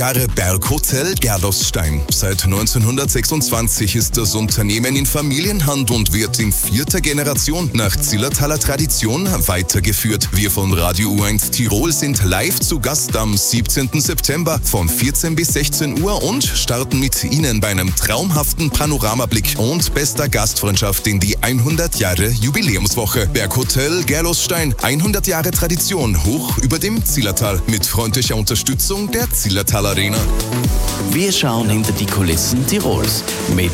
Jahre Berghotel Gerlosstein. Seit 1926 ist das Unternehmen in Familienhand und wird in 4. Generation nach Zillertaler Tradition weitergeführt. Wir von Radio U1 Tirol sind live zu Gast am 17. September von 14 bis 16 Uhr und starten mit Ihnen bei einem traumhaften Panoramablick und bester Gastfreundschaft in die 100 Jahre Jubiläumswoche. Berghotel Gerlosstein, 100 Jahre Tradition hoch über dem Zillertal mit freundlicher Unterstützung der Zillertal Arena. Wir schauen hinter die Kulissen Tirols mit